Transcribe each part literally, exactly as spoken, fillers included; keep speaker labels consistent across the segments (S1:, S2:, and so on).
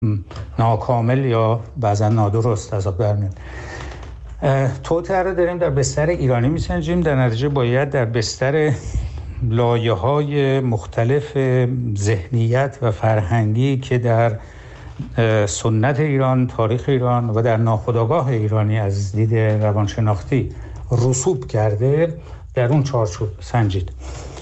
S1: ناکامل یا بعضا نادرست از آب در میاد. توطئه رو داریم در بستر ایرانی میسنجیم، در نتیجه باید در بستر لایه‌های مختلف ذهنیت و فرهنگی که در سنت ایران، تاریخ ایران و در ناخودآگاه ایرانی از دید روانشناختی رسوب کرده در اون چارچوب سنجید.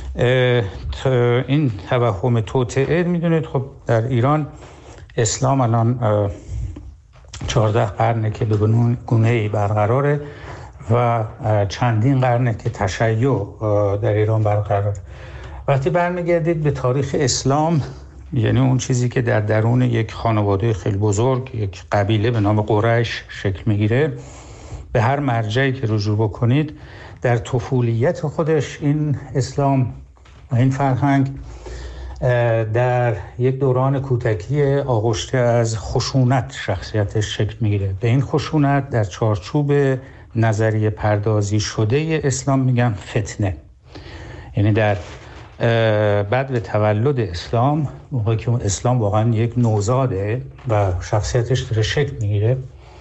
S1: این توهم توطئه میدونید خب در ایران اسلام الان چهارده قرنه که به گونه‌ای برقراره و چندین قرنه که تشیع در ایران برقراره. وقتی برمیگردید به تاریخ اسلام، یعنی اون چیزی که در درون یک خانواده خیلی بزرگ، یک قبیله به نام قریش شکل میگیره، به هر مرجعی که رجوع بکنید در طفولیت خودش این اسلام و این فرهنگ در یک دوران کودکی آغشته از خشونت شخصیتش شکل میگیره. به این خشونت در چارچوب نظریه پردازی شده اسلام میگن فتنه. یعنی در بعد به تولد اسلام، موقعی که اون اسلام واقعا یک نوزاده و شخصیتش داره شکل میگیره،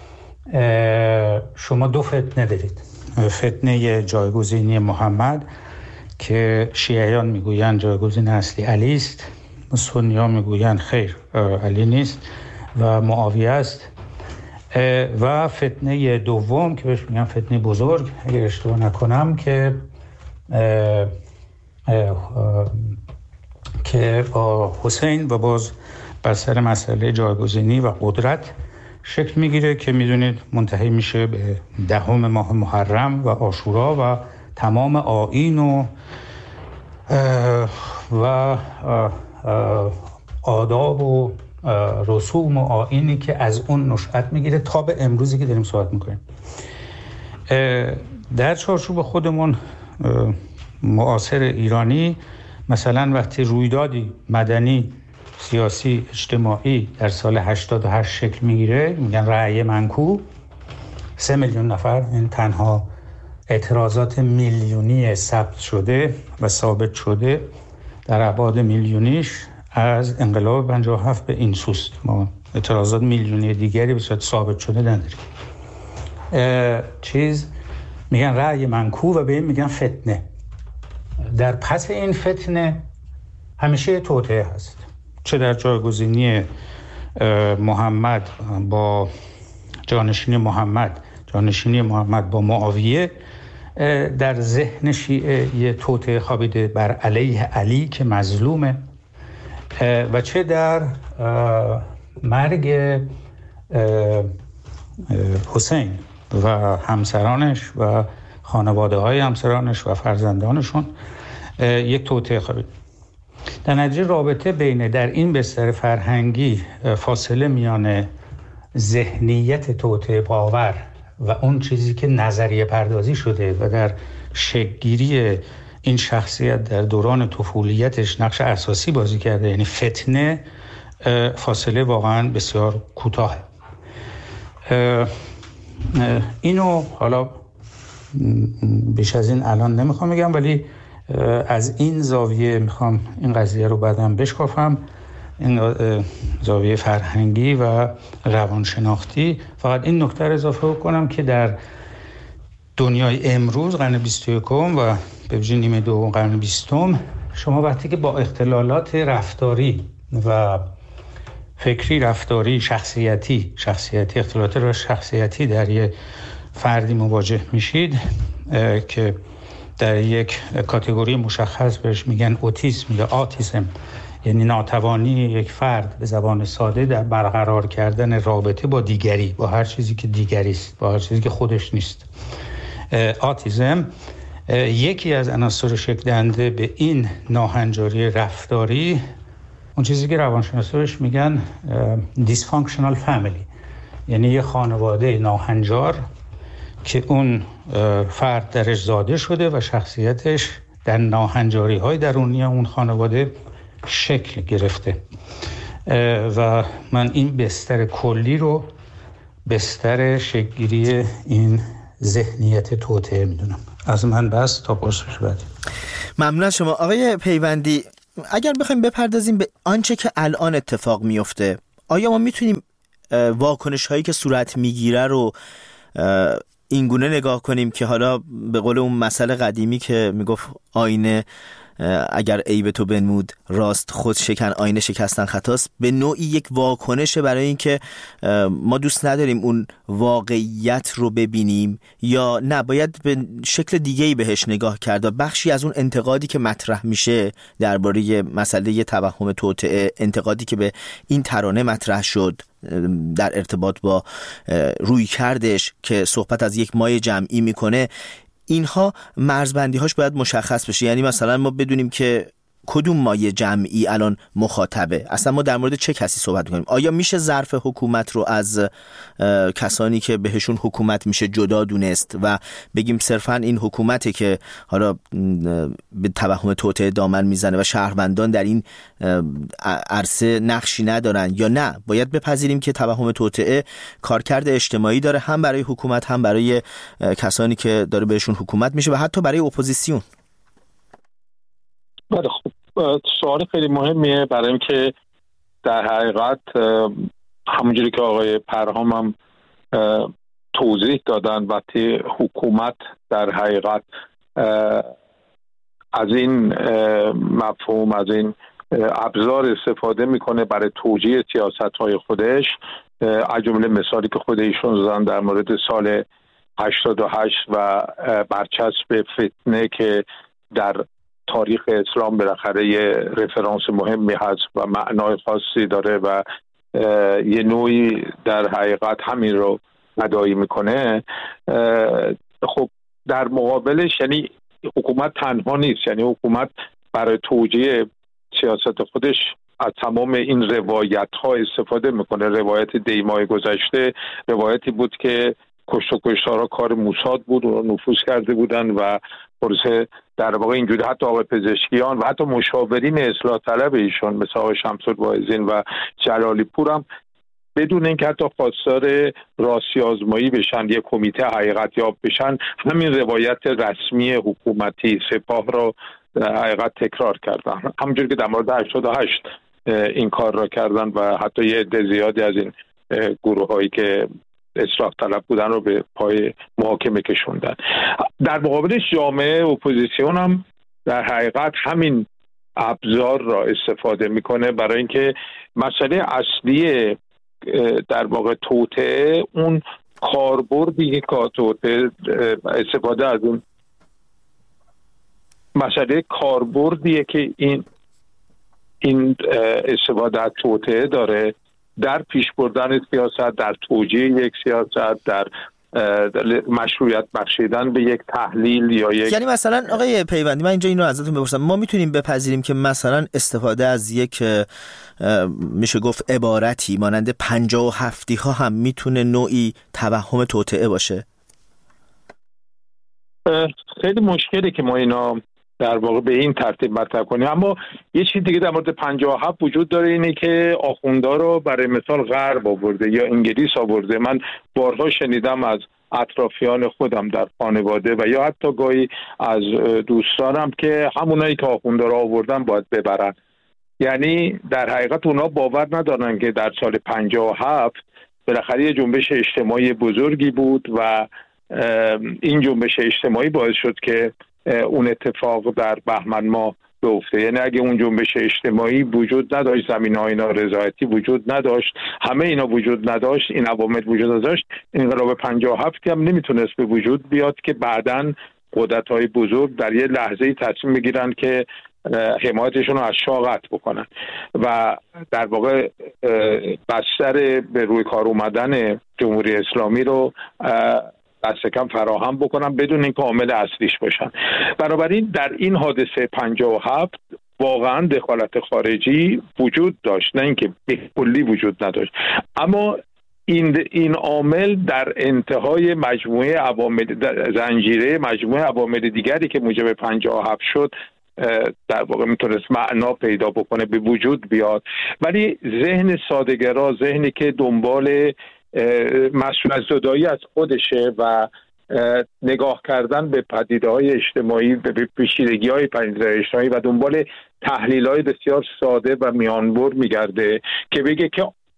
S1: شما دو فتنه دارید. فتنه جایگزینی محمد که شیعیان میگوین جایگزین اصلی علی است، سنی‌ها میگوین خیر علی نیست و معاویه است، و فتنه دوم که بهش میگن فتنه بزرگ اگر اشتباه نکنم که اه اه اه که با حسین و باز بر سر مسئله جایگزینی و قدرت شکل میگیره که میدونید منتهی میشه به دهم ماه محرم و عاشورا و تمام آیین و و آداب و رسوم و آیینی که از اون نشأت میگیره تا به امروزی که داریم صحبت میکنیم. در چارچوب خودمون معاصر ایرانی مثلا وقتی رویدادی مدنی، سیاسی، اجتماعی در سال هشتاد و هشت شکل میگیره، میگن رأی منکوب، سه میلیون نفر، این تنها اعتراضات میلیونی ثبت شده و ثابت شده در ابعاد میلیونیش از انقلاب پنجاه و هفت به این سوست. ما اعتراضات میلیونی دیگری به صورت ثابت شده نداریم. چیز میگن رأی منکوب و به این میگن فتنه. در پس این فتنه همیشه توطئه هست، چه در جایگزینی محمد با جانشینی محمد جانشینی محمد با معاویه، در ذهن شیعه یه توطئه خوابیده بر علیه علی که مظلومه، و چه در مرگ حسین و همسرانش و خانواده های همسرانش و فرزندانشون یک توطئه خوابیده. در نتیجه رابطه بین در این بستر فرهنگی فاصله میان ذهنیت توطئه باور و اون چیزی که نظریه پردازی شده و در شکل‌گیری این شخصیت در دوران طفولیتش نقش اساسی بازی کرده، یعنی فتنه، فاصله واقعا بسیار کوتاه. اینو حالا بیش از این الان نمیخوام بگم، ولی از این زاویه میخوام این قضیه رو بعداً بشکافم، این زاویه فرهنگی و روانشناختی. فقط این نکته رو اضافه کنم که در دنیای امروز قرن بیست و یکم و به ویژه نیمه دوم قرن بیستم، شما وقتی که با اختلالات رفتاری و فکری، رفتاری، شخصیتی شخصیتی اختلالات شخصیتی در یک فردی مواجه میشید که در یک کاتگوری مشخص بهش میگن اوتیسم یا آتیسم، یعنی ناتوانی یک فرد به زبان ساده در برقرار کردن رابطه با دیگری، با هر چیزی که دیگری است، با هر چیزی که خودش نیست. آتیسم یکی از عناصر شکل دهنده به این ناهنجاری رفتاری، اون چیزی که روانشناسا بهش میگن دیسفانکشنال فامیلی، یعنی یه خانواده ناهنجار که اون فرد درش زاده شده و شخصیتش در ناهنجاری های درونی اون خانواده شکل گرفته. و من این بستر کلی رو بستر شکل‌گیری این ذهنیت توطئه میدونم. از من بس، تا پرسش بعدی.
S2: ممنون از شما آقای پیوندی. اگر بخوایم بپردازیم به آنچه که الان اتفاق میفته، آیا ما میتونیم واکنش هایی که صورت میگیره رو اینگونه نگاه کنیم که حالا به قول اون مثل قدیمی که میگفت آینه اگر عیب تو بنمود راست خود شکن، آینه شکستن خطاست، به نوعی یک واکنشه برای اینکه ما دوست نداریم اون واقعیت رو ببینیم، یا نه باید به شکل دیگه‌ای بهش نگاه کرد؟ بخشی از اون انتقادی که مطرح میشه درباره مسئله توهم توطئه، انتقادی که به این ترانه مطرح شد در ارتباط با رویکردش که صحبت از یک مایه جمعی میکنه، اینها مرزبندی هاش باید مشخص بشه. یعنی مثلا ما بدونیم که کدوم مایه جمعی الان مخاطبه، اصلا ما در مورد چه کسی صحبت میکنیم. آیا میشه ظرف حکومت رو از کسانی که بهشون حکومت میشه جدا دونست و بگیم صرفا این حکومته که حالا به توهم توطئه دامن میزنه و شهروندان در این عرصه نقشی ندارن، یا نه باید بپذیریم که توهم توطئه کارکرد اجتماعی داره، هم برای حکومت هم برای کسانی که داره بهشون حکومت میشه و حتی برای اپوزیسیون؟
S3: بله، خب سوال خیلی مهمیه، برای اینکه در حقیقت همونجوری که آقای پرهام هم توضیح دادن، وقتی حکومت در حقیقت از این مفهوم، از این ابزار استفاده میکنه برای توجیه سیاست‌های خودش، از جمله مثالی که خود ایشون زدن در مورد سال هشتاد و هشت و برچسب فتنه که در تاریخ اسلام بالاخره یه رفرانس مهمی هست و معنای خاصی داره و یه نوعی در حقیقت همین رو مدعی میکنه. خب در مقابلش یعنی حکومت تنها نیست، یعنی حکومت برای توجیه سیاست خودش از تمام این روایت ها استفاده میکنه. روایت دیمای گذشته روایتی بود که کشت و کشتارها کار موساد بود و نفوذ کرده بودن و پروسه در واقع اینجوری حتی آقای پزشکیان و حتی مشاورین اصلاح طلب ایشون مثل آقای شمس‌الواعظین و جلالی پور هم بدون اینکه حتی خواستار راستی آزمایی بشن، یک کمیته حقیقت یاب بشن، همین روایت رسمی حکومتی سپاه را در حقیقت تکرار کردن، همونجوری که در مورد هشتاد و هشت این کار را کردن و حتی یه عده زیادی از این گروه هایی که اصلاح طلب بودن رو به پای محاکمه کشوندن. در مقابلش جامعه اپوزیسیون هم در حقیقت همین ابزار را استفاده میکنه برای اینکه مسئله اصلی در واقع توطئه، اون کاربردی که توطئه استفاده از اون مسئله کاربردیه که این این استفاده از توطئه داره در پیش بردن سیاست، در توجیه یک سیاست، در مشروعیت بخشیدن به یک تحلیل یا یک،
S2: یعنی مثلا آقای پیوندی من اینجا اینو ازتون بپرسم، ما میتونیم بپذیریم که مثلا استفاده از یک میشه گفت عبارتی مانند پنجاه و هفتی ها هم میتونه نوعی توهم توطئه باشه؟
S3: خیلی مشکلی که ما اینا در واقع به این ترتیب مطرح کنیم. اما یه چیز دیگه در مورد پنجاه و هفت وجود داره، اینه که آخوندا رو برای مثال غرب آورده یا انگلیس آورده. من بارها شنیدم از اطرافیان خودم در خانواده و یا حتی گاهی از دوستانم که همونایی که آخوندا رو آوردن باید ببرن. یعنی در حقیقت اونا باور ندارن که در سال پنجاه و هفت بالاخره یه جنبش اجتماعی بزرگی بود و این جنبش اجتماعی باعث شد که اون اتفاق در بهمن ماه بیفته. یعنی اگه اون جنبش اجتماعی وجود نداشت، زمینه‌های نارضایتی وجود نداشت، همه اینا وجود نداشت، این عوامل وجود نداشت، انقلاب پنجاه و هفت هم نمیتونست به وجود بیاد که بعداً قدرت‌های بزرگ در یه لحظه‌ای تصمیم میگیرن که حمایتشون رو از شاه قطع بکنن و در واقع بستر به روی کار اومدن جمهوری اسلامی رو دست کم فراهم بکنن بدون اینکه عامل اصلیش باشن. بنابراین در این حادثه پنجاه و هفت واقعا دخالت خارجی وجود داشت، نه اینکه به کلی وجود نداشت، اما این این عامل در انتهای مجموعه عوامل، زنجیره مجموعه عوامل دیگری که موجب پنجاه و هفت شد در واقع میتونست معنا پیدا بکنه، به وجود بیاد. ولی ذهن ساده‌گرا، ذهنی که دنبال مسئول زدایی از خودشه و نگاه کردن به پدیده‌های اجتماعی، به پیچیدگی‌های پدیده‌های اجتماعی و دنبال تحلیل‌های بسیار ساده و میانبر میگرده که بگه که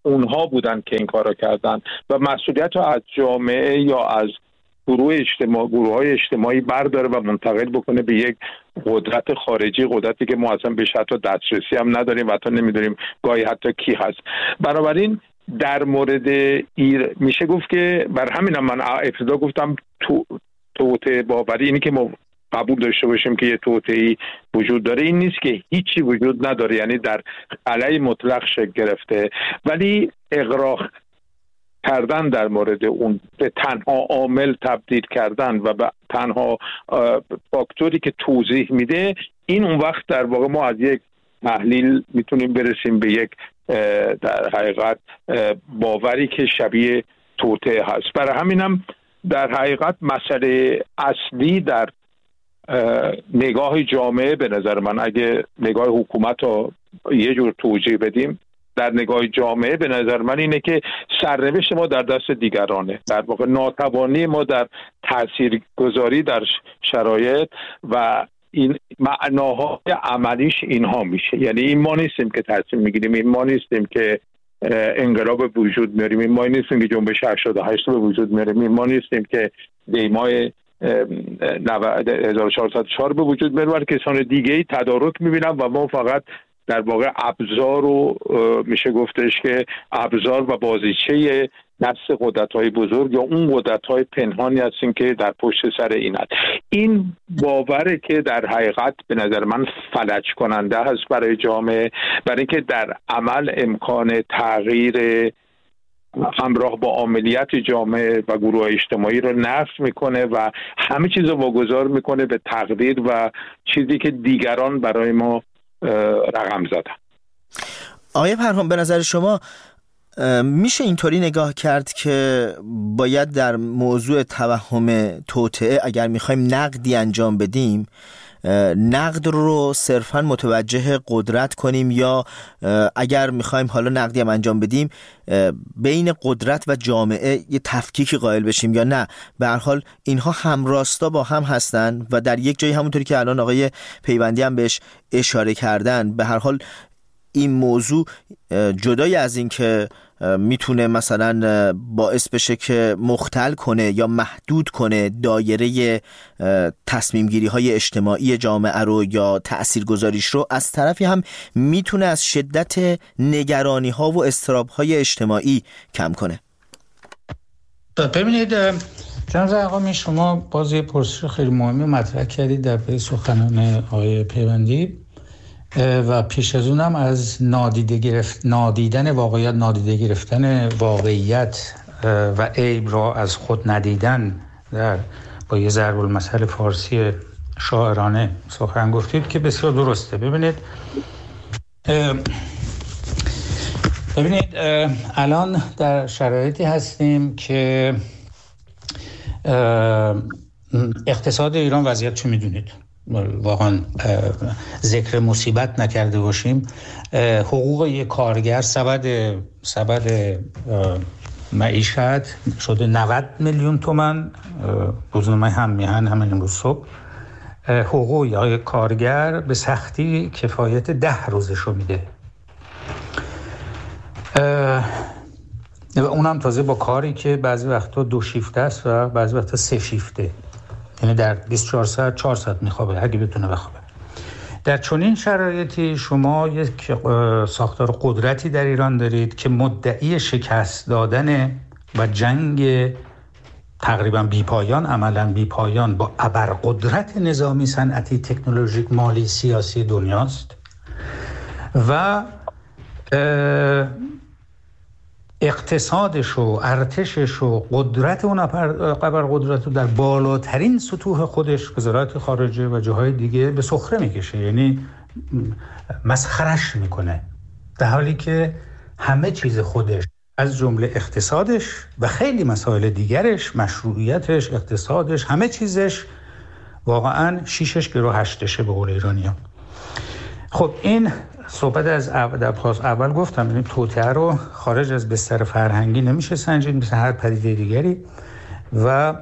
S3: اونها بودن که این کارو کردن و مسئولیت رو از جامعه یا از گروه اجتماع گروه های اجتماعی برداره و منتقل بکنه به یک قدرت خارجی، قدرتی که ما اصلا بهش حتی دسترسی هم نداریم و حتی نمیدونیم گاهی حتی کی هست. بنابراین در مورد ایر میشه گفت که بر همین هم من ابتدا گفتم تو توطئه باوری، اینی که ما قبول داشته باشیم که یه توطئه‌ای وجود داره این نیست که هیچی وجود نداره، یعنی در علیه مطلق شکل گرفته، ولی اغراق کردن در مورد اون به تنها عامل تبدیل کردن و به تنها فاکتوری که توضیح میده، این اون وقت در واقع ما از یک تحلیل میتونیم برسیم به یک در حقیقت باوری که شبیه توطئه هست. برای همینم در حقیقت مسئله اصلی در نگاه جامعه به نظر من، اگه نگاه حکومت رو یه جور توجیه بدیم، در نگاه جامعه به نظر من اینه که سرنوشت ما در دست دیگرانه، در واقع ناتوانی ما در تاثیرگذاری در شرایط و این معناهای عملیش اینها میشه. یعنی این ما نیستیم که تصمیم میگیریم، این ما نیستیم که انقلاب به وجود میاریم، این ما نیستیم که جنبش هشتاد و هشت به وجود میاریم، این ما نیستیم که دیمای هزار و چهارصد و چهار به وجود میاریم، ولی کسان دیگه ای تدارک میبینن و ما فقط در واقع ابزار رو میشه گفتش که ابزار و بازیچه نفس قدرت‌های بزرگ یا اون قدرت‌های پنهانی هستیم که در پشت سر این هست. این باوره که در حقیقت به نظر من فلج کننده هست برای جامعه، برای اینکه در عمل امکان تغییر همراه با عملیات جامعه و گروه اجتماعی رو نفی میکنه و همه چیز رو واگذار میکنه به تقدیر و چیزی که دیگران برای ما رقم زدن.
S2: آقای پرهام، به نظر شما میشه اینطوری نگاه کرد که باید در موضوع توهم توطئه اگر میخوایم نقدی انجام بدیم، نقد رو صرفا متوجه قدرت کنیم، یا اگر میخوایم حالا نقدی هم انجام بدیم بین قدرت و جامعه یه تفکیکی قائل بشیم، یا نه به هر حال اینها همراستا با هم هستن و در یک جایی همونطوری که الان آقای پیوندی هم بهش اشاره کردن، به هر حال این موضوع جدای از این که میتونه مثلا باعث بشه که مختل کنه یا محدود کنه دایره تصمیم گیری های اجتماعی جامعه رو یا تأثیر گذاریش رو، از طرفی هم میتونه از شدت نگرانی ها و اضطراب های اجتماعی کم کنه.
S1: ببینید جناب آقا، شما باز یه پرسش خیلی مهمی مطرح کردید در پی سخنان آقای پیوندی و پیش از اونم از نادیده گرفت نادیدن واقعیت نادیده گرفتن واقعیت و عیب را از خود ندیدن در با یه ضرب المثل فارسی شاعرانه سخن گفتید که بسیار درسته. ببینید ببینید الان در شرایطی هستیم که اقتصاد ایران وضعیت چه میدونید، واقعا ذکر مصیبت نکرده باشیم. حقوق یک کارگر سبد سبد معیشت شده نود میلیون تومان. روزنامه هم میهن همین امروز صبح حقوق یک کارگر به سختی کفایت ده روزشو میده و اونم تازه با کاری که بعضی وقتا دو شیفته است و بعضی وقتا سه شیفته، یعنی در بیست و چهار ساعت چهار ساعت میخوابه اگه بتونه بخوابه. در چنین شرایطی شما یک ساختار قدرتی در ایران دارید که مدعی شکست دادن و جنگ تقریبا بیپایان، عملا بیپایان با ابرقدرت نظامی، صنعتی، تکنولوژیک، مالی، سیاسی دنیاست و اقتصادش و ارتشش و قدرت اون ابرقدرت رو در بالاترین سطوح خودش، وزارت خارجه و جاهای دیگه، به سخره میکشه، یعنی مسخرش میکنه، در حالی که همه چیز خودش از جمله اقتصادش و خیلی مسائل دیگرش، مشروعیتش، اقتصادش، همه چیزش واقعا شیشش گرو هشتشه به قول ایرانیان. خب این صحبت از در پاس اول گفتم، این توطئه رو خارج از بستر فرهنگی نمیشه سنجید مثل هر پدیده دیگری و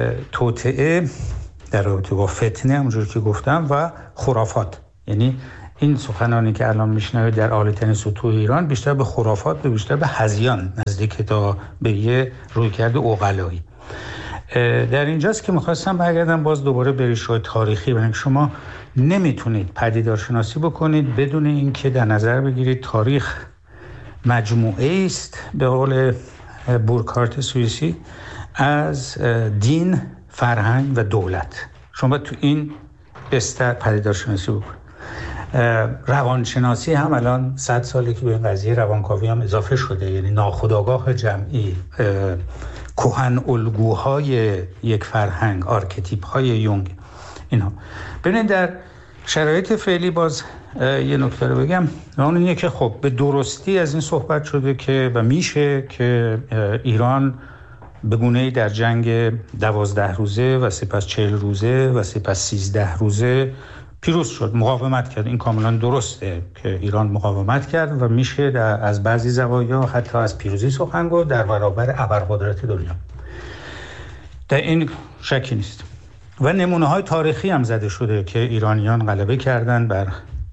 S1: توطئه در رابطه با فتنه همونجور که گفتم و خرافات، یعنی این سخنانی که الان میشنوید در عالی ترین سطوح ایران بیشتر به خرافات و بیشتر به هذیان نزدیک تا به یه رویکرد عقلایی. در اینجاست که میخواستم برگردم باز دوباره به ریشه‌های تاریخی، برای شما نمیتونید پدیدارشناسی بکنید بدون اینکه در نظر بگیرید تاریخ مجموعه است، به قول بورکارت سوئیسی، از دین، فرهنگ و دولت. شما تو این بستر پدیدارشناسی بکنید. روانشناسی هم الان صد ساله که به این قضیه روانکاوی هم اضافه شده، یعنی ناخودآگاه جمعی، کهن الگوهای یک فرهنگ، آرکتیپ‌های یونگ، اینها. ببینید در شرایط فعلی باز یه نکته رو بگم، اون اینه که خب به درستی از این صحبت شده که و میشه که ایران به گونه‌ای در جنگ دوازده روزه و سپس چهل روزه و سپس سیزده روزه پیروز شد، مقاومت کرد. این کاملا درسته که ایران مقاومت کرد و میشه در از بعضی زوایا حتی از پیروزی سخن گفت در برابر ابرقدرت دنیا. در این شکی نیست و نمونه‌های تاریخی هم زده شده که ایرانیان غلبه کردن بر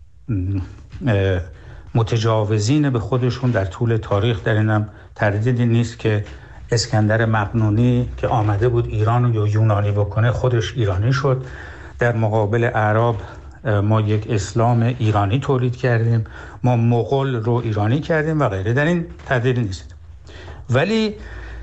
S1: متجاوزین به خودشون در طول تاریخ. در اینم تردیدی نیست که اسکندر مقدونی که آمده بود ایران رو یونانی بکنه خودش ایرانی شد. در مقابل اعراب ما یک اسلام ایرانی تولید کردیم، ما مغول رو ایرانی کردیم و غیره. در این تردیدی نیست. ولی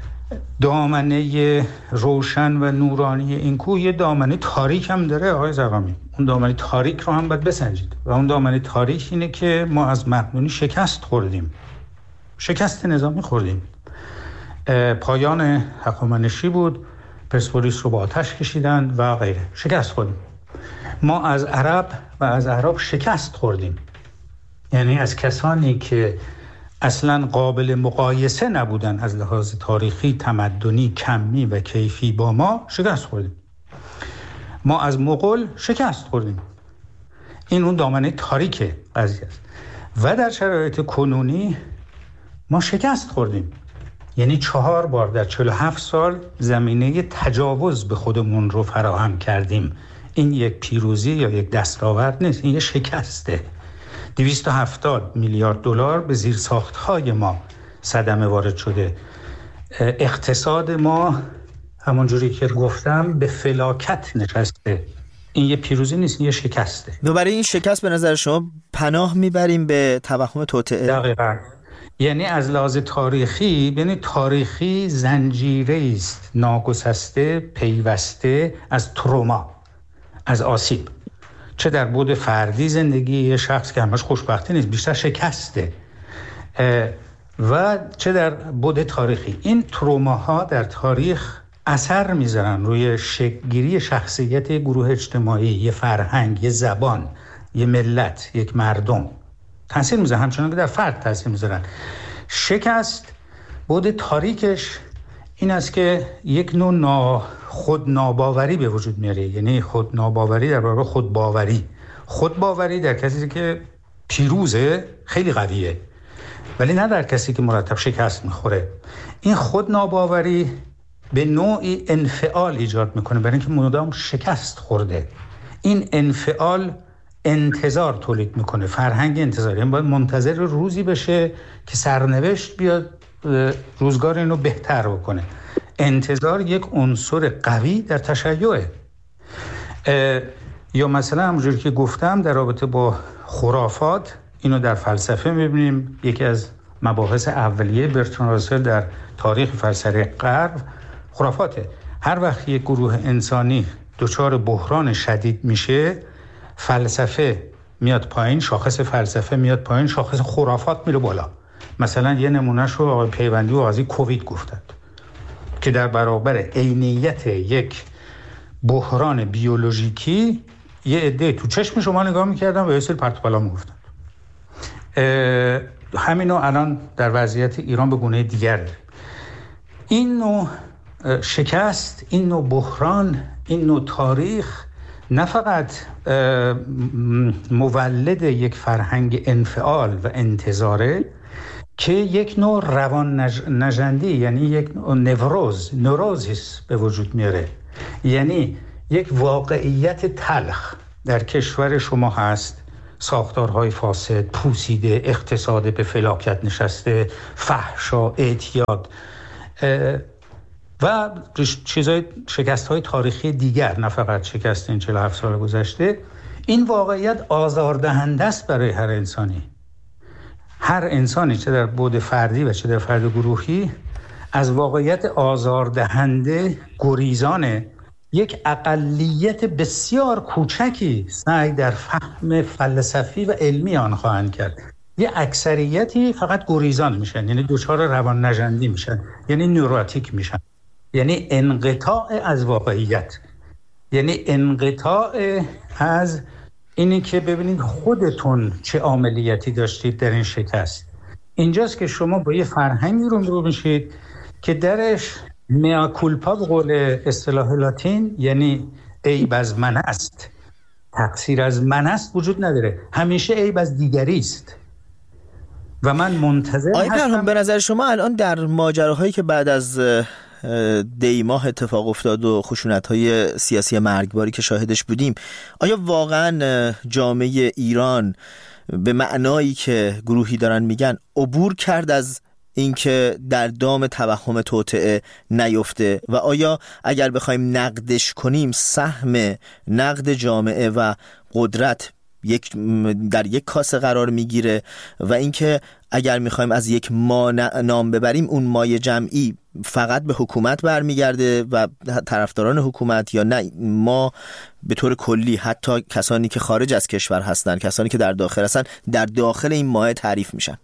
S1: دامنه روشن و نورانی این کوه یه دامنه تاریک هم داره آقای زغامی. اون دامنه تاریک رو هم باید بسنجید و اون دامنه تاریک اینه که ما از مقدونی شکست خوردیم، شکست نظامی خوردیم. پایان هخامنشی بود، پرسپولیس رو با آتش کشیدن و غیره، شکست خوردیم. ما از عرب و از اعراب شکست خوردیم، یعنی از کسانی که اصلا قابل مقایسه نبودن از لحاظ تاریخی، تمدنی، کمی و کیفی با ما شکست خوردیم. ما از مغول شکست خوردیم. این اون دامنه تاریک قضیه است. و در شرایط کنونی ما شکست خوردیم، یعنی چهار بار در چهل و هفت سال زمینه تجاوز به خودمون رو فراهم کردیم. این یک پیروزی یا یک دستاورد نیست، این یک شکسته. دویست و هفتاد میلیارد دلار به زیرساخت‌های ما صدمه وارد شده. اقتصاد ما همونجوری که گفتم به فلاکت نشسته. این یه پیروزی نیست، این یه شکسته.
S2: و برای این شکست به نظر شما پناه میبریم به توهم توطئه؟
S1: دقیقاً. یعنی از لحاظ تاریخی، یعنی تاریخی زنجیره است ناگسسته، پیوسته از تروما، از آسیب، چه در بعد فردی زندگی یه شخص که همش خوشبختی نیست، بیشتر شکسته، و چه در بعد تاریخی. این تروماها در تاریخ اثر میذارن روی شکل‌گیری شخصیت گروه اجتماعی، یه فرهنگ، یه زبان، یه ملت، یک مردم تاثیر میذارن، همچنان که در فرد تاثیر میذارن. شکست بعد تاریکش این است که یک نوع نا خود ناباوری به وجود میاره، یعنی خود ناباوری در برابر خود باوری. خود باوری در کسی که پیروزه خیلی قویه، ولی نه در کسی که مرتب شکست میخوره. این خود ناباوری به نوعی انفعال ایجاد میکنه برای اینکه مدام شکست خورده. این انفعال انتظار تولید میکنه، فرهنگ انتظار، یعنی باید منتظر روزی بشه که سرنوشت بیاد روزگار اینو بهتر بکنه. انتظار یک عنصر قوی در تشیعه. یا مثلا همونجوری که گفتم در رابطه با خرافات، اینو در فلسفه میبینیم. یکی از مباحث اولیه برتراند راسل در تاریخ فلسفه غرب خرافاته. هر وقت یک گروه انسانی دچار بحران شدید میشه، فلسفه میاد پایین، شاخص فلسفه میاد پایین، شاخص خرافات میره بالا. مثلا یه نمونهش رو آقای پیوندی و قاضی کووید گفتند که در برابر عینیت یک بحران بیولوژیکی یه عده تو چشم شما نگاه میکردن و یه سری پرت و پلا میگفتن. همینو الان در وضعیت ایران به گونه دیگر داریم. این نوع شکست، این نوع بحران، این نوع تاریخ نه فقط مولد یک فرهنگ انفعال و انتظاره، که یک نوع روان نج... نژندی، یعنی یک نوع نوروز، نوروزیس به وجود میاره. یعنی یک واقعیت تلخ در کشور شما هست، ساختارهای فاسد، پوسیده، اقتصاد به فلاکت نشسته، فحشا، اعتیاد و چیزای شکست‌های تاریخی دیگر، نه فقط شکست این چهل و هفت سال گذشته. این واقعیت آزاردهنده است برای هر انسانی. هر انسانی چه در بعد فردی و چه در فرد گروهی از واقعیت آزاردهنده گریزانه. یک اقلیت بسیار کوچکی سعی در فهم فلسفی و علمی آن خواهند کرد. یه اکثریتی فقط گریزان میشن، یعنی دچار روان نژندی میشن، یعنی نوراتیک میشن، یعنی انقطاع از واقعیت، یعنی انقطاع از اینی که ببینید خودتون چه عاملیتی داشتید در این شکست. اینجاست که شما با یه فرهنگی رو میشید که درش میا کولپا به قول اصطلاح لاتین، یعنی عیب از من است، تقصیر از من است وجود نداره، همیشه عیب از دیگری است. و من منتظر
S2: آقای
S1: هستم.
S2: پرهام، به نظر شما الان در ماجراهایی که بعد از دی ماه اتفاق افتاد و خشونت‌های سیاسی مرگباری که شاهدش بودیم، آیا واقعا جامعه ایران به معنایی که گروهی دارن میگن عبور کرد از اینکه در دام توهم توطئه نیفته؟ و آیا اگر بخوایم نقدش کنیم سهم نقد جامعه و قدرت یک در یک کاسه قرار میگیره و اینکه اگر میخوایم از یک ما نام ببریم اون مای جمعی فقط به حکومت برمیگرده و طرفداران حکومت، یا نه ما به طور کلی حتی کسانی که خارج از کشور هستن، کسانی که در داخل هستن، در داخل این ماه تعریف میشن؟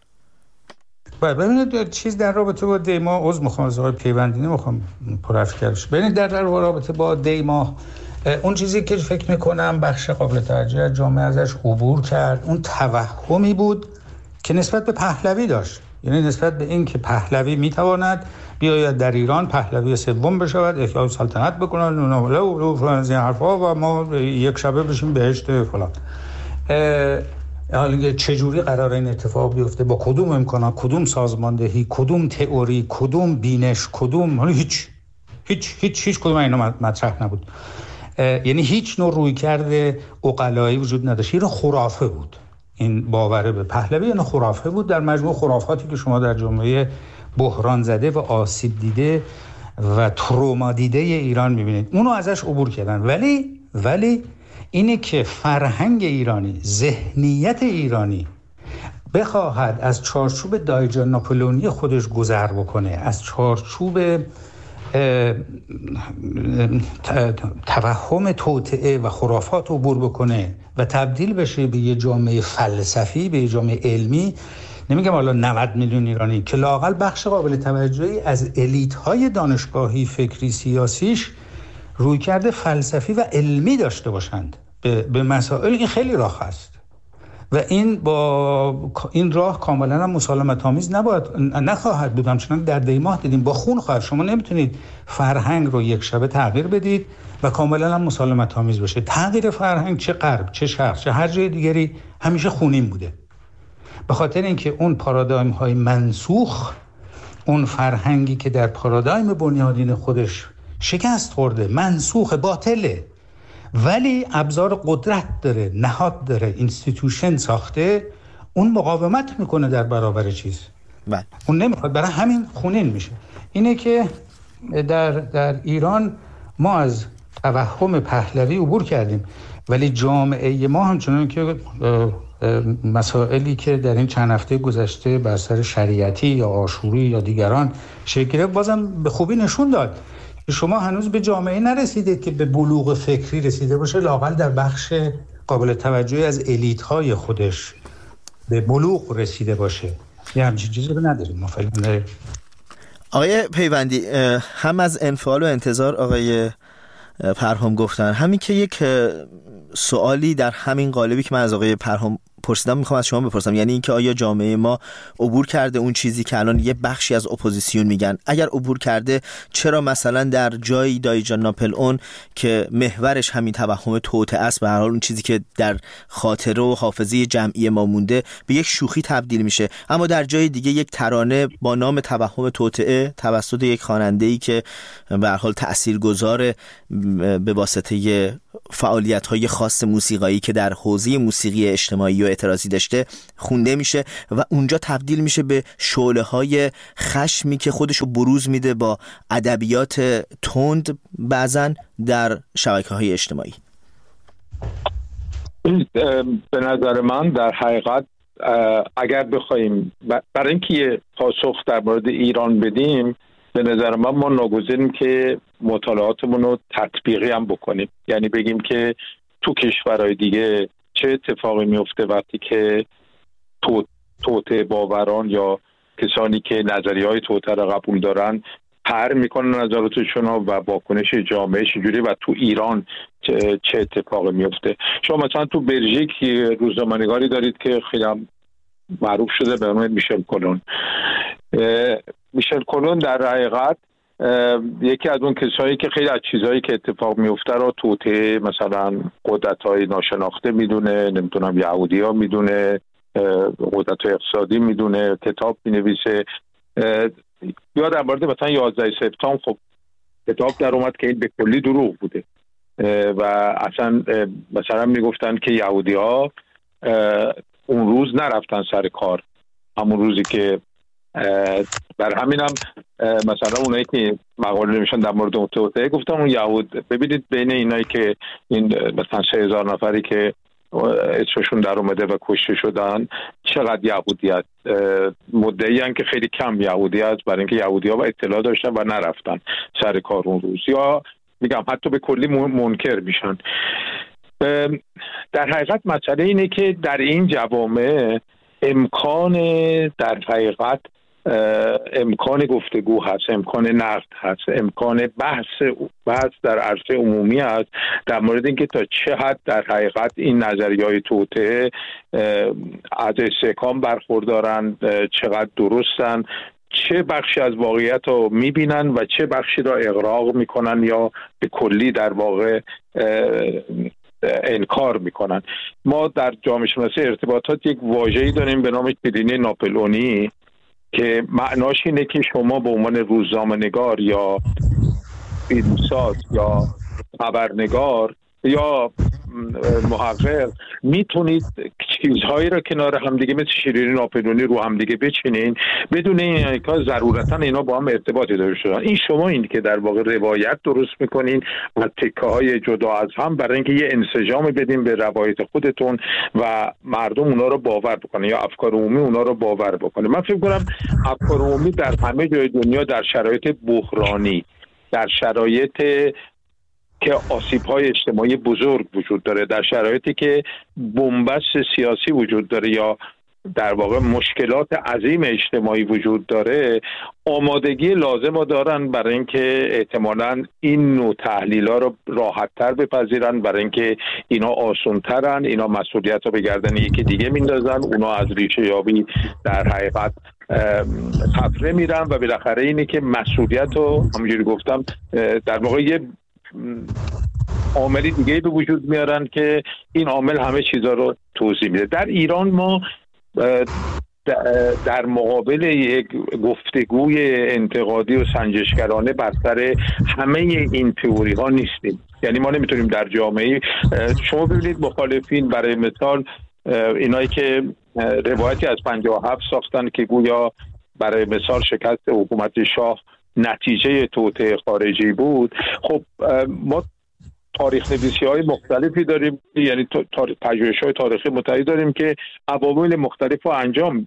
S1: ببینید چیز در رابطه با دی ماه عضو میخوام از آقای پیوندی نمیخوام پرافکرش. ببینید در رابطه با دی ماه اون چیزی که فکر میکنم بخش قابل توجه جامعه ازش عبور کرد اون توهمی بود که نسبت به پهلوی داشت، یعنی نسبت به این که پهلوی میتواند بیاید در ایران پهلوی سوم بشود، احیای سلطنت بکنن و فلان از این حرفا و ما یک شبه بشیم بهشت فلان. حالا چجوری قرار این اتفاق بیفته، با کدوم امکانات، کدوم سازماندهی، کدوم تئوری، کدوم بینش، کدوم حالا هیچ هیچ هیچ هیچ کدوم اینا مطرح نبود. یعنی هیچ نوع رویکرد عقلایی وجود نداشت. این خرافه بود، این باور به پهلوی این خرافه بود در مجموع خرافاتی که شما در جامعه بحران زده و آسیب دیده و تروما دیده ایران میبینید. اونو ازش عبور کردن. ولی ولی اینه که فرهنگ ایرانی، ذهنیت ایرانی بخواهد از چارچوب دایجان ناپلئونی خودش گذر بکنه، از چارچوب توهم توطئه و خرافات عبور بکنه و تبدیل بشه به یه جامعه فلسفی، به یه جامعه علمی، نمیگم حالا نود میلیون ایرانی، که لااقل بخش قابل توجهی از الیت‌های دانشگاهی، فکری، سیاسیش رویکرد فلسفی و علمی داشته باشند به, به مسائل، این خیلی راه است و این با این راه کاملا هم مسالمت آمیز نباید نخواهد بود. همچنان در دی ماه دیدیم با خون خواهد. شما نمیتونید فرهنگ رو یک شبه تغییر بدید و کاملا هم مسالمت آمیز باشه. تغییر فرهنگ چه غرب چه شرق چه هر جای دیگری همیشه خونین بوده، به خاطر اینکه اون پارادایم های منسوخ، اون فرهنگی که در پارادایم بنیادین خودش شکست خورده، منسوخ، باطله، ولی ابزار قدرت داره، نهاد داره، اینستیتوشن ساخته، اون مقاومت میکنه در برابر چیز.
S2: بله.
S1: اون نمیخواد، برای همین خونین میشه. اینه که در در ایران ما از توهم پهلوی عبور کردیم، ولی جامعه ما همچنان که مسائلی که در این چند هفته گذشته بر سر شریعتی یا آشوری یا دیگران شکل گرفت بازم به خوبی نشون داد شما هنوز به جامعه نرسیدید که به بلوغ فکری رسیده باشه، لااقل در بخش قابل توجهی از الیت‌های خودش به بلوغ رسیده باشه. یه همچین چیزی رو نداریم ما فعلا.
S2: آقای پیوندی، هم از انفعال و انتظار آقای پرهام گفتن، همین که یک سوالی در همین قالبی که من از آقای پرهام پرسیدم میخوام از شما بپرسم، یعنی اینکه آیا جامعه ما عبور کرده اون چیزی که الان یه بخشی از اپوزیسیون میگن؟ اگر عبور کرده چرا مثلا در جایی دایی جان ناپل اون که محورش همین توهم توطئه است، به هر حال اون چیزی که در خاطره و حافظه جمعی ما مونده، به یک شوخی تبدیل میشه، اما در جای دیگه یک ترانه با نام توهم توطئه توسط یک خواننده‌ای که به هر حال تاثیرگذار به واسطه فعالیت‌های خاص موسیقایی که در حوزه موسیقی اجتماعی و اعتراضی داشته خونده میشه و اونجا تبدیل میشه به شعله‌های خشمی که خودشو بروز میده با ادبیات تند بعضن در شبکه‌های اجتماعی.
S3: به نظر من در حقیقت اگر بخوایم برای اینکه یه پاسخ در مورد ایران بدیم، به نظر من ما ناگزیریم که مطالعاتمون رو تطبیقی هم بکنیم، یعنی بگیم که تو کشورهای دیگه چه اتفاقی میفته وقتی که توطئه باوران یا کسانی که نظریه‌های توطئه را قبول دارن پر میکنن نظراتشون و واکنش جامعه چجوری و تو ایران چه, چه اتفاقی میفته. شما مثلا تو بلژیک روزنامه‌نگاری دارید که خیلی معروف شده به نام میشل کلون. میشل کلون در حقیقت یکی از اون کسایی که خیلی از چیزهایی که اتفاق میفته رو توطئه مثلا قدرت‌های ناشناخته میدونه، نمیدونم یهودی‌ها میدونه، قدرت‌های اقتصادی میدونه، کتاب مینویسه. یا در مورد مثلا یازده سپتامبر خب کتاب در اومد که این به کلی دروغ بوده و اصلا مثلا میگفتن که یهودی‌ها اون روز نرفتن سر کار، همون روزی که بر همین هم مثلا اونایی که مقاله نمیشن در مورد توطئه گفتم اون یهود ببینید بین اینایی که این مثلا سه هزار نفری که اسمشون در اومده و کشته شدن چقدر یهودی هست. مدعی هستن که خیلی کم یهودی هست برای اینکه یهودی ها با اطلاع داشتن و نرفتن سر کار اون روز، یا میگم حتی به کلی منکر میشن. در حقیقت مسئله اینه که در این جوامع امکان در حقیقت امکان گفتگو هست، امکان نقد هست، امکان بحث بحث در عرصه عمومی هست در مورد اینکه تا چه حد در حقیقت این نظریه‌های توطئه از استحکام برخوردارن، چقدر درستن، چه بخشی از واقعیت رو میبینن و چه بخشی را اغراق میکنن یا به کلی در واقع انکار میکنن. ما در جامعه شناسی ارتباطات یک واژه‌ای داریم به نام کلینی ناپلئونی که معناش اینه که شما به عنوان روزنامه‌نگار یا فیلمساز یا خبرنگار یا محقق میتونید چیزهایی رو کنار همدیگه مثل شیرینی ناپلئونی رو همدیگه بچینین بدون این که ضرورتاً اینا با هم ارتباطی داشته باشن. این شما این که در واقع روایت درست میکنین و تکه‌های جدا از هم برای اینکه یه انسجام بدین به روایت خودتون و مردم اونا رو باور بکنه یا افکار عمومی اونا رو باور بکنه. من فکر کنم افکار عمومی در همه جای دنیا در شرایط بحرانی، در شرایط که آسیب‌های اجتماعی بزرگ وجود داره، در شرایطی که بنبست سیاسی وجود داره یا در واقع مشکلات عظیم اجتماعی وجود داره، آمادگی لازم رو دارن برای اینکه احتمالاً این نوع تحلیل‌ها رو راحت‌تر بپذیرن، برای اینکه اینا آسان‌ترن، اینا مسئولیت رو به گردن یکی دیگه میندازن، اونا از ریشه یابی در حقیقت خفره میرن و بالاخره اینه که مسئولیت رو همونجوری گفتم در واقع یه عاملی دیگه به وجود میارن که این عامل همه چیزا رو توضیح میده. در ایران ما در مقابل یک گفتگوی انتقادی و سنجشگرانه بر سر همه این تئوری ها نیستیم. یعنی ما نمیتونیم در جامعه شما ببینید مخالفین برای مثال اینایی که روایتی از پنجاه و هفت ساختن که گویا برای مثال شکست حکومت شاه نتیجه توطئه خارجی بود. خب ما تاریخ نویسی های مختلفی داریم، یعنی پژوهش های تاریخی متعددی داریم که عوامل مختلف رو انجام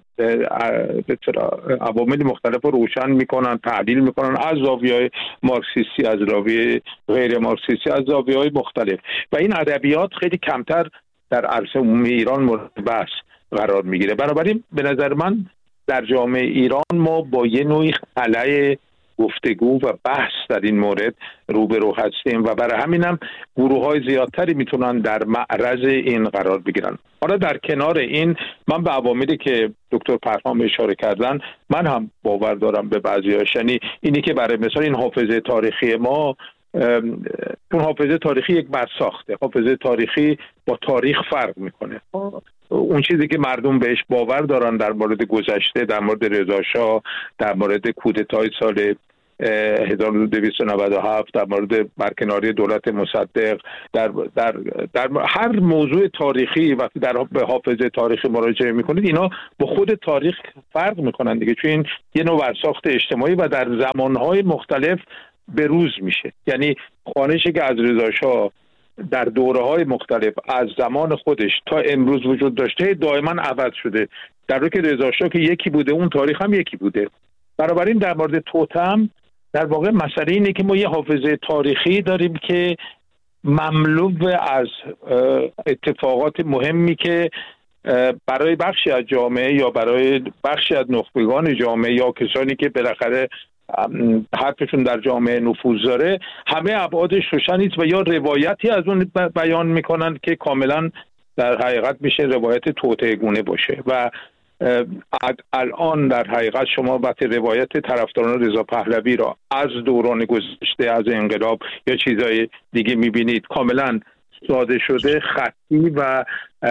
S3: عوامل مختلف رو روشن میکنن، تحلیل میکنن از زاویه‌های مارکسیستی، از زاویه غیر مارکسیستی، از زاویه‌های مختلف و این ادبیات خیلی کمتر در عرصه عمومی ایران مورد بحث قرار میگیره. بنابراین به نظر من در جامعه ایران ما با یه نوعی خلأ گفتگو و بحث در این مورد روبرو هستیم و برای همینم گروه‌های زیادتری میتونن در معرض این قرار بگیرن. حالا در کنار این من به عواملی که دکتر پرهام اشاره کردن من هم باور دارم به بعضی‌هاش، یعنی اینی که برای مثلا این حافظه تاریخی ما، چون حافظه تاریخی یک برساخته، حافظه تاریخی با تاریخ فرق میکنه. اون چیزی که مردم بهش باور دارن در مورد گذشته، در مورد رضا شاه، در مورد کودتای سال هزار و دویست و نود و هفت، در مورد برکناری دولت مصدق، در در در هر موضوع تاریخی وقتی در به حافظه تاریخی مراجعه میکنید اینا با خود تاریخ فرق میکنن دیگه، چون این یه نوع برساخت اجتماعی و در زمانهای مختلف به روز میشه. یعنی خوانشی که از رضا شاه در دوره‌های مختلف از زمان خودش تا امروز وجود داشته دائما عوض شده، در حالی که رضا شاه که یکی بوده اون تاریخ هم یکی بوده. بنابراین در مورد توتم در واقع مسئله اینه که ما یه حافظه تاریخی داریم که مملو از اتفاقات مهمی که برای بخشی از جامعه یا برای بخشی از نخبگان جامعه یا کسانی که بالاخره حرفشون در جامعه نفوذ داره همه ابعادش روشن نیست و یا روایتی از اون بیان میکنن که کاملا در حقیقت میشه روایت توطئه‌گونه باشه. و الان در حقیقت شما وقتی روایت طرفداران رضا پهلوی را از دوران گذشته، از انقلاب یا چیزای دیگه میبینید کاملا ساده شده، خطی و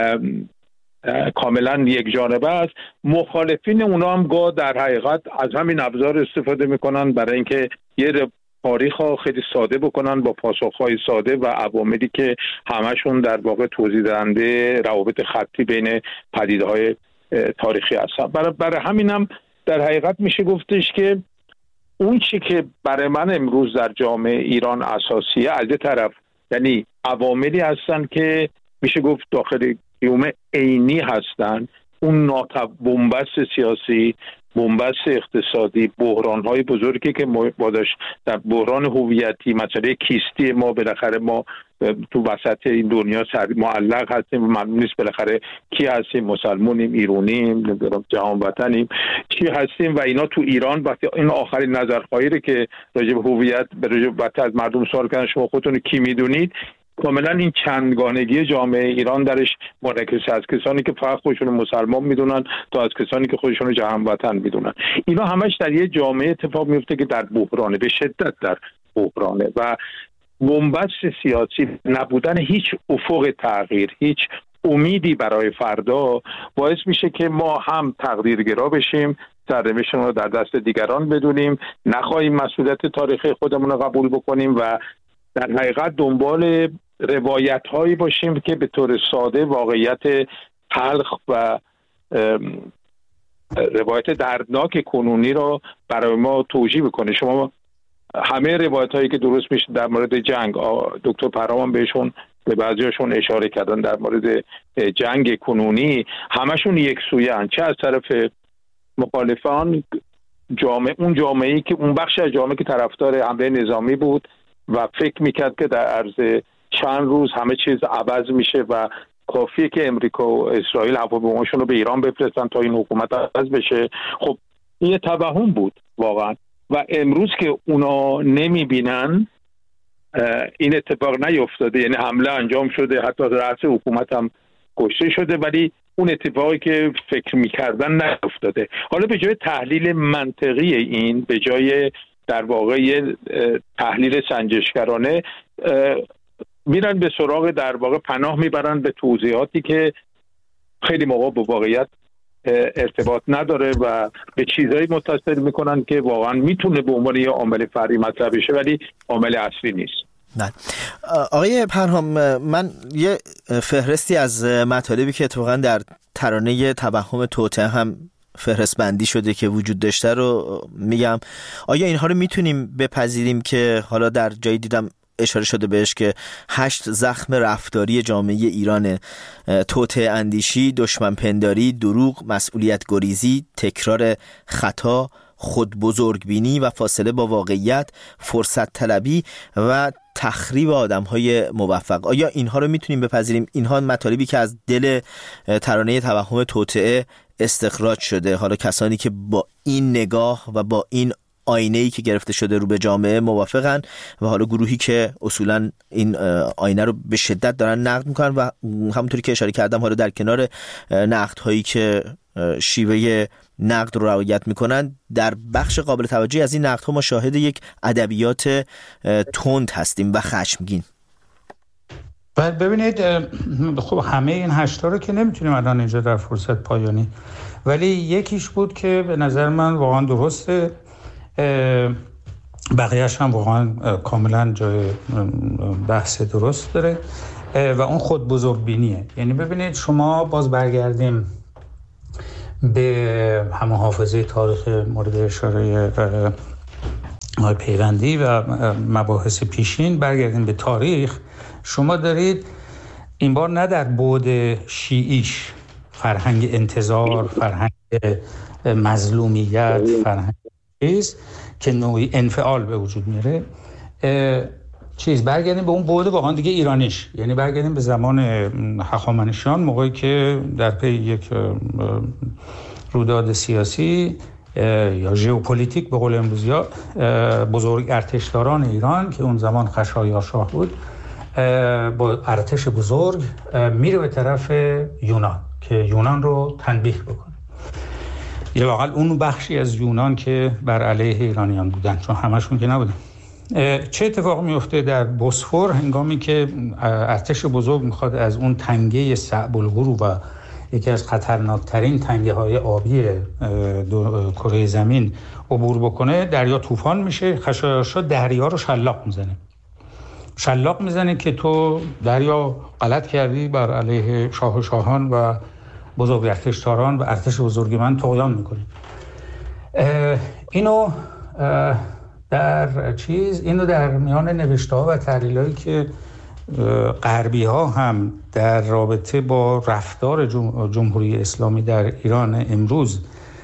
S3: کاملا یک جانبه است، مخالفین اونا هم گاه در حقیقت از همین ابزار استفاده میکنن برای اینکه یه تاریخ ها خیلی ساده بکنن با پاسخهای ساده و عواملی که همشون در واقع توضیح دهنده روابط خطی بین پدیده‌های تاریخی هستن. برای, برای همینم در حقیقت میشه گفتش که اون چی که برای من امروز در جامعه ایران اساسیه از یه طرف یعنی عواملی هستن که میشه گفت داخل قیوم عینی هستن، اون ناتب بنبست سیاسی، بنبست اقتصادی، بحران‌های بزرگی که ما داشت در بحران هویتی، مسئله کیستی ما، بالاخره ما تو وسط این دنیا معلق هستیم و معلوم نیست بالاخره کی هستیم، مسلمونیم، ایرانیم، جهان وطنیم، چی هستیم و اینا تو ایران. وقتی این آخرین نظرخواهی رو که راجع به هویت به راجع به از مردم سوال کردن شما خودتون کی میدونید، کاملا این چندگانگی جامعه ایران درش منعکس از کسانی که فقط خودشون مسلمان میدونن تا از کسانی که خودشون جهان وطن میدونن. اینا همش در یه جامعه اتفاق میفته که در بحرانه، به شدت در بحرانه و بنبست سیاسی، نبودن هیچ افق تغییر، هیچ امیدی برای فردا باعث میشه که ما هم تقدیرگرا بشیم، سرنوشتمون رو در دست دیگران بدونیم، نخواهیم مسئولیت تاریخی خودمون رو قبول بکنیم و در حقیقت دنبال روایت هایی باشیم که به طور ساده واقعیت تلخ و روایت دردناک کنونی رو برای ما توجیه بکنه. شما همه روایت هایی که درست میشه در مورد جنگ، دکتر پرهام بهشون به بعضیاشون اشاره کردن، در مورد جنگ کنونی همشون یک سویه هن، چه از طرف مخالفان جامعه، اون جامعه‌ای که اون بخش از جامعه که طرفدار حمله نظامی بود و فکر میکرد که در عرض چند روز همه چیز عوض میشه و کافیه که امریکا و اسرائیل هواپیماشون رو به ایران بفرستن تا این حکومت عوض بشه. خب این توهم بود واقعا و امروز که اونا نمیبینن این اتفاق نیفتاده، یعنی حمله انجام شده، حتی رئیس حکومت هم کشته شده، ولی اون اتفاقی که فکر میکردن نیفتاده. حالا به جای تحلیل منطقی این، به جای در واقع تحلیل سنجشگرانه، میرن به سراغ در واقع پناه میبرن به توضیحاتی که خیلی موقع با واقعیت ارتباط نداره و به چیزایی متصل میکنن که واقعا میتونه به عنوان یه عامل فرعی مطرح بشه ولی عامل اصلی نیست.
S2: نه آقای پرهام، من یه فهرستی از مطالبی که اتفاقا در ترانه توهم توطئه هم فهرست بندی شده که وجود داشته رو میگم. آیا اینها رو میتونیم بپذیریم که حالا در جایی دیدم اشاره شده بهش که هشت زخم رفتاری جامعه ایران: توطئه اندیشی، دشمن پنداری، دروغ، مسئولیت گریزی، تکرار خطا، خود بزرگبینی و فاصله با واقعیت، فرصت طلبی و تخریب آدم‌های موفق. آیا اینها رو میتونیم بپذیریم؟ اینها مطالبی که از دل ترانه توهم توطئه استخراج شده. حالا کسانی که با این نگاه و با این آینه‌ای که گرفته شده رو به جامعه موافقن و حالا گروهی که اصولا این آینه رو به شدت دارن نقد میکنن و همونطوری که اشاره کردم حالا در کنار نقدهایی که شیوه نقد رو رعایت میکنن، در بخش قابل توجهی از این نقدها ما شاهد یک ادبیات تند هستیم و خشمگین.
S1: بعد ببینید خب همه این هشتا رو که نمیتونیم الان اینجا در فرصت پایانی، ولی یکیش بود که به نظر من واقعا درسته، بقیهش هم واقعا کاملا جای بحث درست داره و اون خود بزرگبینیه. یعنی ببینید شما باز برگردیم به همه حافظه تاریخ مورد اشاره پیوندی و مباحث پیشین، برگردیم به تاریخ، شما دارید این بار نه در بعد شیعیش فرهنگ انتظار، فرهنگ مظلومیت، فرهنگ چیز که نوعی انفعال به وجود میره، چیز برگردیم به اون بعد واقعا دیگه ایرانیش، یعنی برگردیم به زمان هخامنشیان، موقعی که در پی یک رویداد سیاسی یا ژئوپلیتیک به قول امروزی‌ها بزرگ ارتشداران ایران که اون زمان خشایارشاه بود با ارتش بزرگ میره به طرف یونان که یونان رو تنبیه بکنه، یا واقعا اون بخشی از یونان که بر علیه ایرانیان بودن، چون همشون که نبودن. چه اتفاق میفته در بوسفور هنگامی که ارتش بزرگ میخواد از اون تنگه صعب الغرو و یکی از خطرناکترین تنگه های آبی کره زمین عبور بکنه، دریا طوفان میشه، خشایارشا دریا رو شلاق میزنه شلاق میزنه که تو دریا غلط کردی، بر علیه شاه و شاهان و بزرگ ارتشداران و ارتش بزرگ من طغیان میکنی. اینو در چیز اینو در میان نوشته ها و تحلیل هایی که غربی ها هم در رابطه با رفتار جمهوری اسلامی در ایران امروز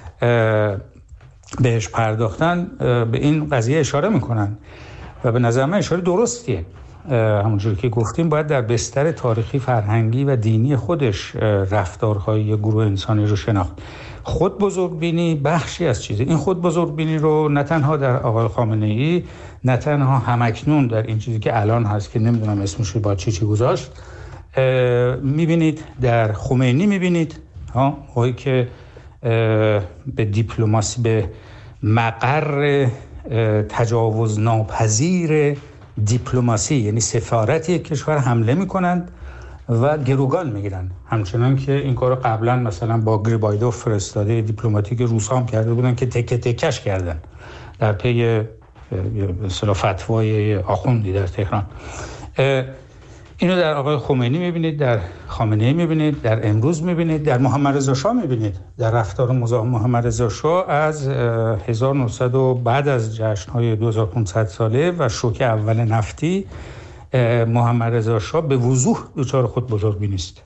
S1: بهش پرداختن به این قضیه اشاره میکنن و به نظر من اشاره درستیه. همونجوری که گفتیم باید در بستر تاریخی، فرهنگی و دینی خودش رفتارهای گروه انسانی رو شناخت. خود بزرگبینی بخشی از چیزه. این خود بزرگبینی رو نه تنها در آقای خامنه‌ای، نه تنها همکنون در این چیزی که الان هست که نمیدونم اسمش رو با چی چی گذاشت، میبینید در خمینی، میبینید ها هایی که به دیپلماسی، به مقر تجاوز ناپذیر دیپلماسی، یعنی سفارت یک کشور حمله میکنند و گروگان میگیرن، همچنان که این کارو قبلا مثلا با گریبایدوف فرستاده دیپلماتیک روس هم کرده بودن که تکه تکش کردن در پی اصطلاح فتوای آخوندی در تهران. اینو در آقای خمینی میبینید، در خامنه‌ای میبینید، در امروز میبینید، در محمد رضا شاه میبینید، در رفتار محمد رضا شاه از هزار و نهصد و بعد از جشن‌های دو هزار و پانصد ساله و شوک اول نفتی، محمد رضا شاه به وضوح دچار خود بزرگبینی است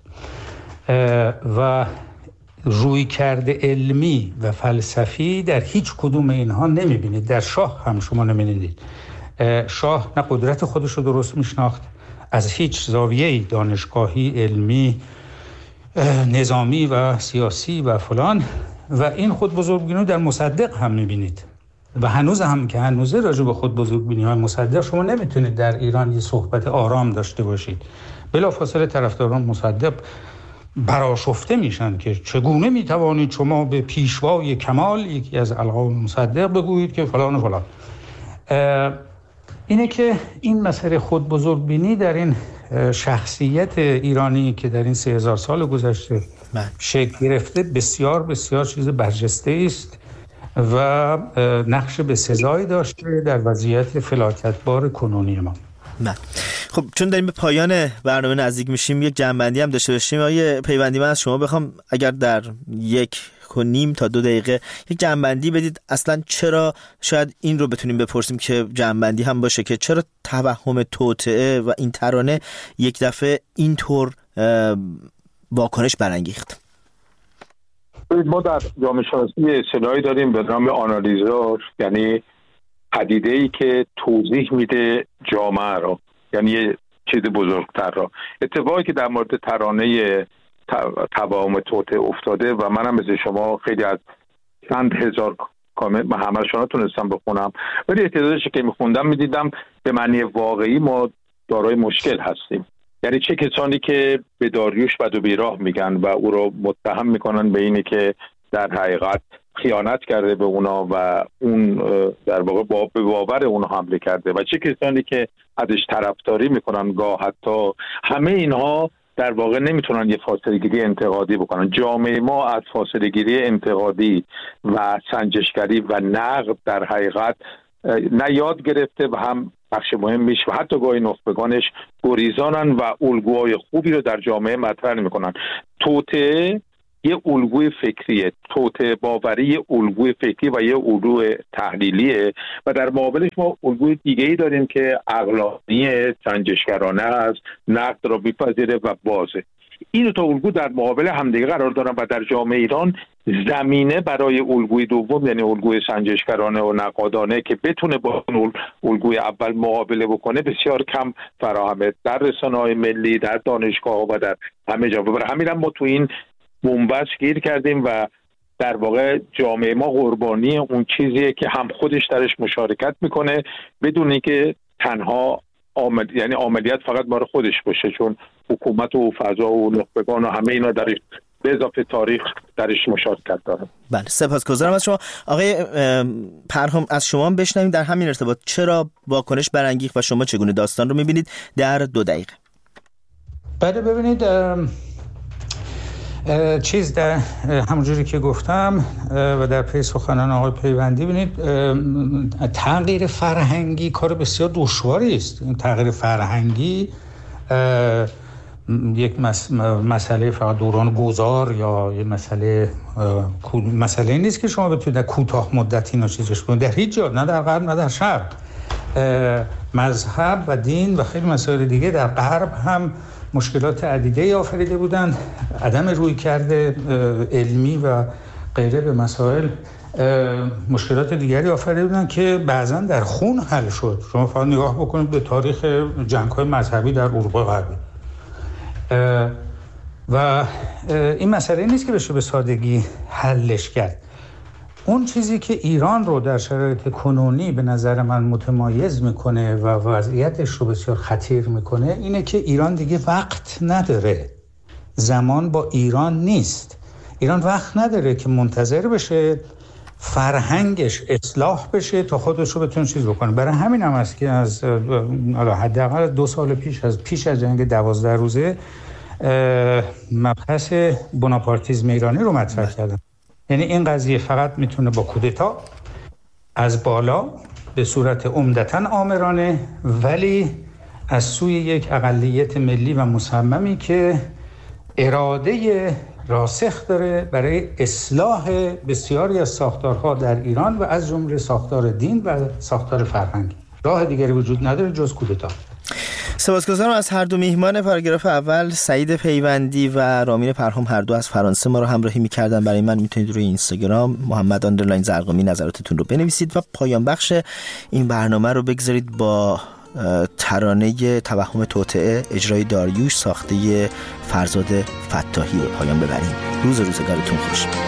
S1: و روی کرده علمی و فلسفی در هیچ کدوم اینها نمیبینید. در شاه هم شما نمیبینید. شاه نه قدرت خودش رو درست میشناخت، از هیچ زاویه‌ای دانشگاهی، علمی، نظامی و سیاسی و فلان، و این خود بزرگبینی در مصدق هم میبینید و هنوز هم که هنوزه راجع به خود بزرگبینی های مصدق شما نمیتونید در ایران یه صحبت آرام داشته باشید. بلافاصله طرفداران مصدق برآشفته میشن که چگونه میتوانید شما به پیشوای کمال، یکی از القاب مصدق، بگویید که فلان و فلان. اینه که این مسئله خود بزرگبینی در این شخصیت ایرانی که در این سه هزار سال گذشته شکل گرفته بسیار بسیار چیز برجسته است و نقش به سزایی داشته در وضعیت فلاکتبار کنونی ما.
S2: نه. خب چون داریم به پایان برنامه نزدیک میشیم، یک جنبندی هم داشته باشیم. آیه پیوندی، من از شما بخوام اگر در یک و نیم تا دو دقیقه یک جنبندی بدید، اصلا چرا، شاید این رو بتونیم بپرسیم که جنبندی هم باشه، که چرا توهم توطئه و این ترانه یک دفعه اینطور واکنش برانگیخت؟
S3: ما در جامعه شناسی اصطلاحی داریم به نام آنالیزور، یعنی پدیده‌ای که توضیح میده جامعه رو، یعنی یه چیز بزرگتر رو. اتفاقی که در مورد ترانه توهم توطئه افتاده و منم مثل شما خیلی از چند هزار کامل من همه‌شون تونستم بخونم، ولی تعدادش که میخوندم میدیدم به معنی واقعی ما دارای مشکل هستیم. یعنی چه کسانی که به داریوش بد و بیراه میگن و او رو متهم میکنن به اینه که در حقیقت خیانت کرده به اونا و اون در واقع با به باور اونا حمله کرده، و چه کسانی که ازش طرفداری میکنن گاه حتی، همه اینها در واقع نمیتونن یه فاصله گیری انتقادی بکنن. جامعه ما از فاصله گیری انتقادی و سنجشگری و نقد در حقیقت نه یاد گرفته و هم بخش مهمیش و حتی گاهی نخبگانش گریزانن و الگوهای خوبی رو در جامعه مطرح نمی‌کنن. توطئه یه الگوی فکریه، توطئه باوری یه الگوی فکری و یه الگوی تحلیلیه و در مقابلش ما الگوی دیگه‌ای داریم که عقلانی، سنجشگرانه است، نقد را می‌پذیره و بازه. این تا الگو در مقابل همدیگه قرار دارن و در جامعه ایران زمینه برای الگوی دوم، یعنی الگوی سنجشگرانه و نقادانه که بتونه با اون الگوی اول مقابله بکنه، بسیار کم فراهمه در رسانه‌های ملی، در دانشگاه‌ها و در همه جا. برای همین هم ما تو این بنبست گیر کردیم و در واقع جامعه ما قربانی اون چیزیه که هم خودش درش مشارکت میکنه بدون اینکه تنها عامل، یعنی عملیات فقط بار خودش باشه، چون حکومت و فضا و نخبگان و همه اینا درش به اضافه تاریخ درش مشارکت داره.
S2: بله، سپاسگزارم از شما. آقای پرهام، از شما بشنویم در همین ارتباط چرا واکنش برانگیخت و شما چگونه داستان رو میبینید در دو دقیقه؟
S1: بله، ببینید چیز در همونجوری که گفتم و در پی سخنان آقای پیوندی، ببینید تغییر فرهنگی کار بسیار دشواری است. این تغییر فرهنگی یک مسئله فقط دوران گذار یا یک مسئله مسئله نیست که شما بتونید در کوتاه مدت اینا چیزش کنید. در هیچ جا، نه در غرب نه در شرق، مذهب و دین و خیلی مسائل دیگه در غرب هم مشکلات عدیده آفریده بودن، عدم روی کرده علمی و غیره به مسائل مشکلات دیگری آفریده بودن که بعضا در خون حل شد. شما فقط نگاه بکنید به تاریخ جنگ‌های مذهبی در اروپا غربی و این مسئله نیست که بشه به سادگی حلش کرد. اون چیزی که ایران رو در شرایط کنونی به نظر من متمایز میکنه و وضعیتش رو بسیار خطیر میکنه اینه که ایران دیگه وقت نداره، زمان با ایران نیست. ایران وقت نداره که منتظر بشه فرهنگش اصلاح بشه تا خودش رو بتونه چیز بکنه. برای همین هم است که از حداقل دو سال پیش از پیش از جنگ دوازده روزه مبحث بناپارتیسم ایرانی رو مطرح کردن. یعنی این قضیه فقط میتونه با کودتا از بالا به صورت عمدتاً آمرانه، ولی از سوی یک اقلیت ملی و مصممی که اراده راسخ داره برای اصلاح بسیاری از ساختارها در ایران و از جمله ساختار دین و ساختار فرهنگی. راه دیگری وجود نداره جز کودتا.
S2: سپاسگزارم از هر دو میهمان پاراگراف اول، سعید پیوندی و رامین پرهام، هر دو از فرانسه ما رو همراهی می‌کردن. برای من میتونید روی اینستاگرام محمد آندرلاین زرقامی نظراتتون رو بنویسید و پایان بخش این برنامه رو بگذارید با ترانه توهم توطئه اجرای داریوش ساخته فرزاد فتاحی به پایان ببریم. روز روزگارتون خوش.